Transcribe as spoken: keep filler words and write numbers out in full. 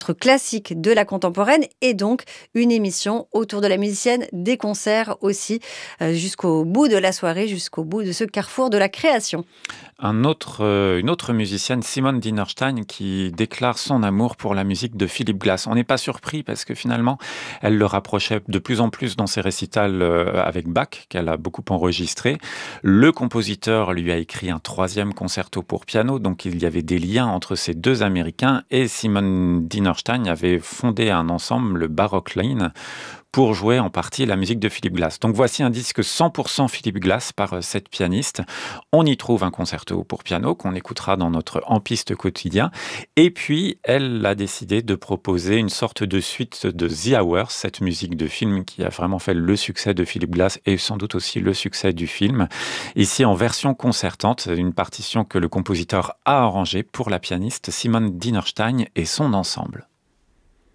classique de la contemporaine et donc une émission autour de la musicienne, des concerts aussi, euh, jusqu'au bout de la soirée, jusqu'au bout de ce carrefour de la création. Un autre, euh, une autre musicienne, Simone Dinerstein, qui déclare son amour pour la musique de Philip Glass. On n'est pas surpris parce que finalement, elle le rapprochait de plus en plus dans ses récitals euh, avec Bach, qu'elle a beaucoup enregistré. Le compositeur lui a écrit un troisième concerto pour piano, donc il y avait des liens entre ces deux Américains, et Simone Dinerstein avait fondé un ensemble, le Baroque Line, pour jouer en partie la musique de Philip Glass. Donc voici un disque cent pour cent Philip Glass par euh, cette pianiste. On y trouve un concerto pour piano qu'on écoutera dans notre En piste quotidien. Et puis, elle a décidé de proposer une sorte de suite de The Hours, cette musique de film qui a vraiment fait le succès de Philip Glass et sans doute aussi le succès du film. Ici en version concertante, une partition que le compositeur a arrangée pour la pianiste Simone Dinerstein et son ensemble.